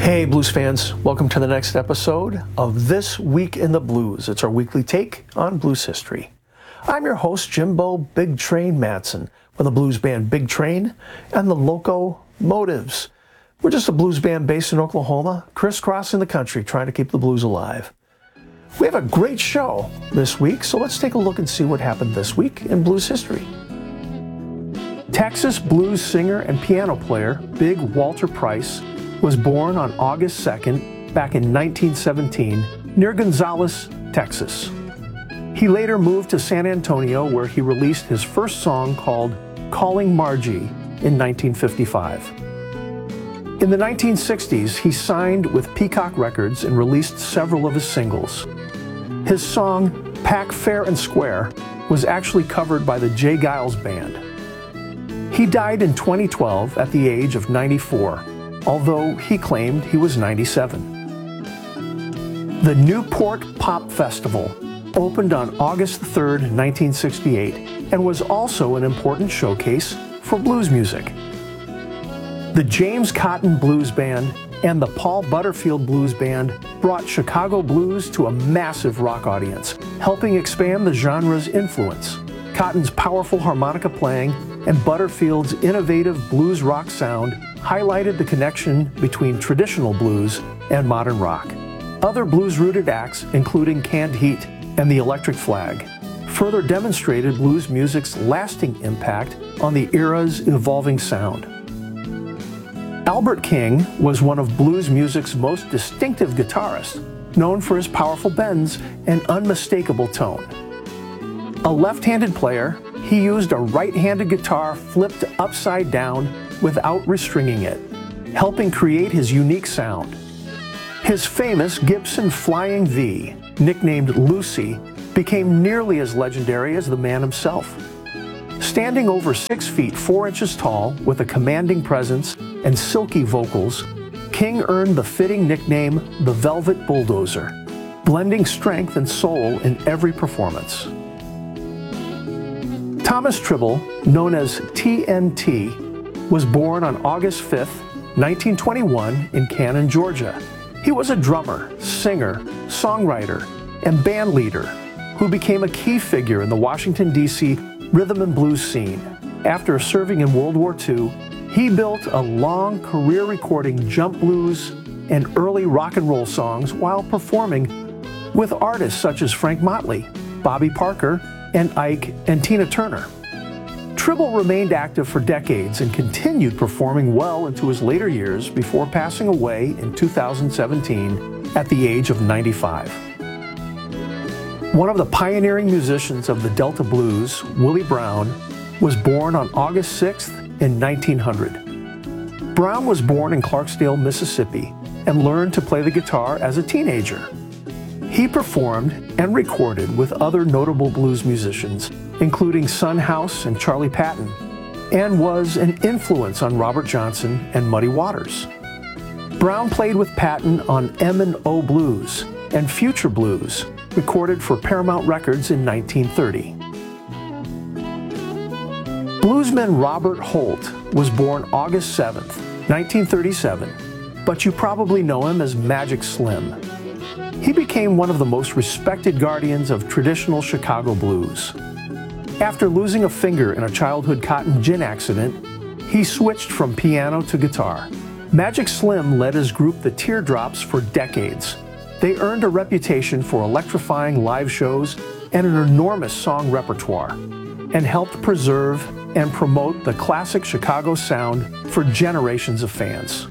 Hey Blues fans, welcome to the next episode of This Week in the Blues. It's our weekly take on blues history. I'm your host, Jimbo Big Train Madsen, with the blues band Big Train and the Loco Motives. We're just a blues band based in Oklahoma, crisscrossing the country trying to keep the blues alive. We have a great show this week, so let's take a look and see what happened this week in blues history. Texas blues singer and piano player Big Walter Price was born on August 2nd back in 1917 near Gonzales, Texas. He later moved to San Antonio where he released his first song called Calling Margie in 1955. In the 1960s, he signed with Peacock Records and released several of his singles. His song Pack Fair and Square was actually covered by the J. Geils Band. He died in 2012 at the age of 94. Although he claimed he was 97. The Newport Pop Festival opened on August 3rd, 1968, and was also an important showcase for blues music. The James Cotton Blues Band and the Paul Butterfield Blues Band brought Chicago blues to a massive rock audience, helping expand the genre's influence. Cotton's powerful harmonica playing and Butterfield's innovative blues rock sound highlighted the connection between traditional blues and modern rock. Other blues-rooted acts, including Canned Heat and the Electric Flag, further demonstrated blues music's lasting impact on the era's evolving sound. Albert King was one of blues music's most distinctive guitarists, known for his powerful bends and unmistakable tone. A left-handed player, he used a right-handed guitar flipped upside down without restringing it, helping create his unique sound. His famous Gibson Flying V, nicknamed Lucy, became nearly as legendary as the man himself. Standing over 6 feet 4 inches tall with a commanding presence and silky vocals, King earned the fitting nickname the Velvet Bulldozer, blending strength and soul in every performance. Thomas Tribble, known as TNT, was born on August 5th, 1921 in Cannon, Georgia. He was a drummer, singer, songwriter, and band leader who became a key figure in the Washington, D.C. rhythm and blues scene. After serving in World War II, he built a long career recording jump blues and early rock and roll songs while performing with artists such as Frank Motley, Bobby Parker, and Ike and Tina Turner. Tribble remained active for decades and continued performing well into his later years before passing away in 2017 at the age of 95. One of the pioneering musicians of the Delta Blues, Willie Brown, was born on August 6th in 1900. Brown was born in Clarksdale, Mississippi, and learned to play the guitar as a teenager. He performed and recorded with other notable blues musicians, including Son House and Charlie Patton, and was an influence on Robert Johnson and Muddy Waters. Brown played with Patton on M&O Blues and Future Blues, recorded for Paramount Records in 1930. Bluesman Robert Holt was born August 7th, 1937, but you probably know him as Magic Slim. He became one of the most respected guardians of traditional Chicago blues. After losing a finger in a childhood cotton gin accident, he switched from piano to guitar. Magic Slim led his group The Teardrops for decades. They earned a reputation for electrifying live shows and an enormous song repertoire, and helped preserve and promote the classic Chicago sound for generations of fans.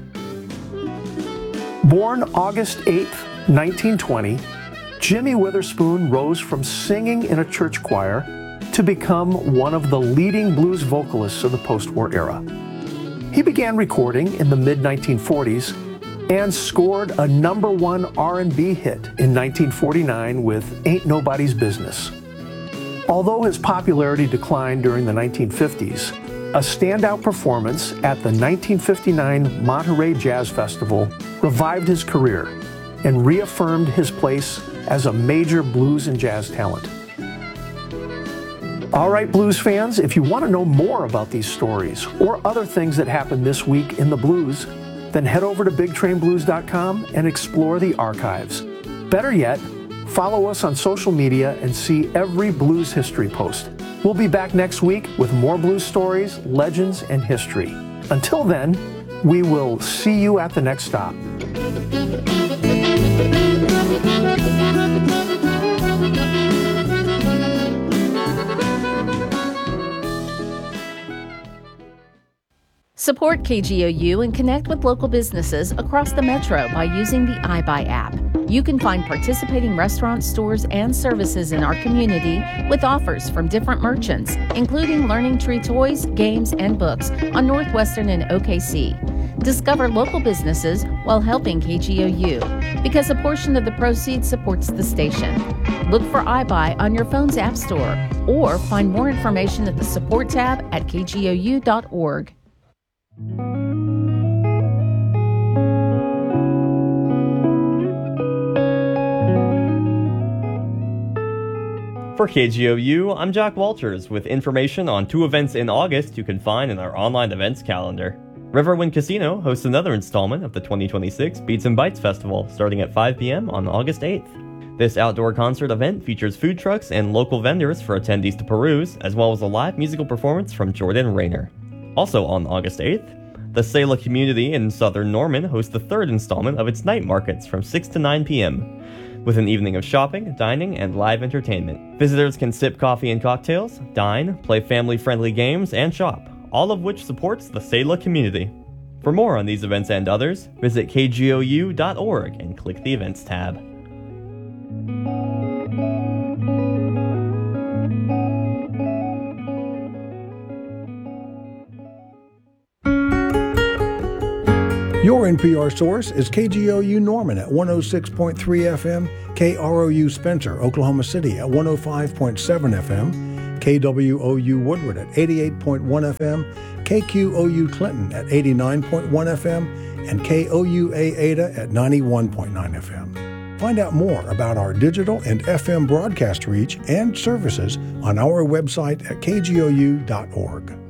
Born August 8th, 1920, Jimmy Witherspoon rose from singing in a church choir to become one of the leading blues vocalists of the post-war era. He began recording in the mid-1940s and scored a #1 R&B hit in 1949 with Ain't Nobody's Business. Although his popularity declined during the 1950s, a standout performance at the 1959 Monterey Jazz Festival revived his career and reaffirmed his place as a major blues and jazz talent. All right, blues fans, if you want to know more about these stories or other things that happened this week in the blues, Then head over to BigTrainBlues.com and explore the archives. Better yet, follow us on social media and see every blues history post. We'll be back next week with more blues stories, legends, and history. Until then, we will see you at the next stop. Support KGOU and connect with local businesses across the metro by using the iBuy app. You can find participating restaurants, stores, and services in our community with offers from different merchants, including Learning Tree toys, games, and books on Northwestern and OKC. Discover local businesses while helping KGOU, because a portion of the proceeds supports the station. Look for iBuy on your phone's app store, or find more information at the support tab at kgou.org. For KGOU, I'm Jack Walters with information on 2 events in August you can find in our online events calendar. Riverwind Casino hosts another installment of the 2026 Beats and Bites Festival starting at 5 p.m. on August 8th. This outdoor concert event features food trucks and local vendors for attendees to peruse, as well as a live musical performance from Jordan Rayner. Also on August 8th, the Selah community in southern Norman hosts the 3rd installment of its night markets from 6 to 9 p.m. with an evening of shopping, dining, and live entertainment. Visitors can sip coffee and cocktails, dine, play family-friendly games, and shop, all of which supports the Selah community. For more on these events and others, visit kgou.org and click the Events tab. Your NPR source is KGOU Norman at 106.3 FM, KROU Spencer, Oklahoma City at 105.7 FM, KWOU Woodward at 88.1 FM, KQOU Clinton at 89.1 FM, and KOUA Ada at 91.9 FM. Find out more about our digital and FM broadcast reach and services on our website at kgou.org.